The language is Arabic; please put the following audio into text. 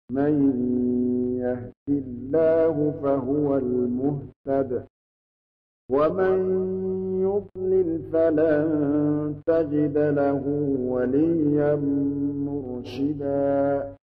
من يهد الله فهو المهتد ومن يضلل فلن تجد له وليا مرشدا